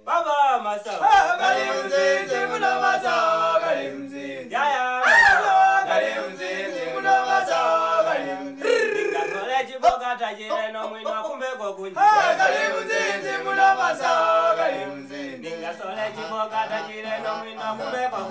Baba masa. Galimzinzi muna masa galimzinzi. Yaya. Galimzinzi muna masa galimzinzi. Ninga sole chiboka tajire no mwino kumbe kokunji. Galimzinzi muna masa galimzinzi. Ninga sole chiboka tajire no mwino kumbe kokunji.